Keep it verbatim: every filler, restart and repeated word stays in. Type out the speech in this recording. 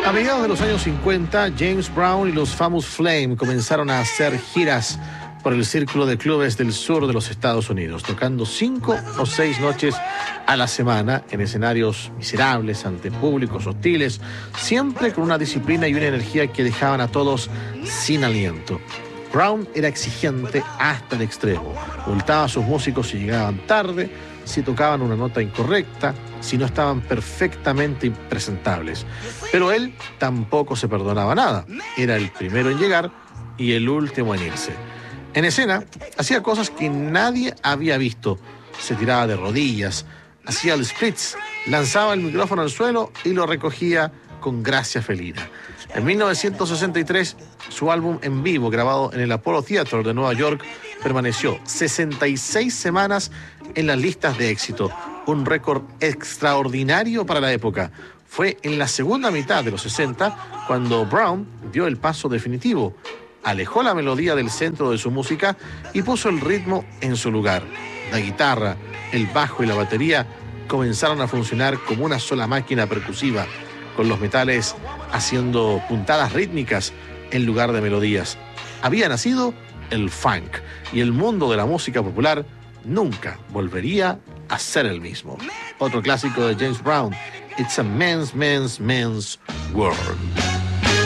A mediados de los años cincuenta, James Brown y los Famous Flame comenzaron a hacer giras por el círculo de clubes del sur de los Estados Unidos, tocando cinco o seis noches a la semana en escenarios miserables, ante públicos hostiles, siempre con una disciplina y una energía que dejaban a todos sin aliento. Brown era exigente hasta el extremo. Multaba a sus músicos si llegaban tarde, si tocaban una nota incorrecta, si no estaban perfectamente impresentables. Pero él tampoco se perdonaba nada. Era el primero en llegar y el último en irse. En escena, hacía cosas que nadie había visto. Se tiraba de rodillas, hacía el splits, lanzaba el micrófono al suelo y lo recogía con gracia felina. En mil novecientos sesenta y tres, su álbum en vivo, grabado en el Apollo Theater de Nueva York, permaneció sesenta y seis semanas en las listas de éxito, un récord extraordinario para la época. Fue en la segunda mitad de los sesenta cuando Brown dio el paso definitivo, alejó la melodía del centro de su música y puso el ritmo en su lugar. La guitarra, el bajo y la batería comenzaron a funcionar como una sola máquina percusiva, con los metales haciendo puntadas rítmicas en lugar de melodías. Había nacido el funk y el mundo de la música popular nunca volvería a ser el mismo. Otro clásico de James Brown, It's a Man's, Man's, Man's World.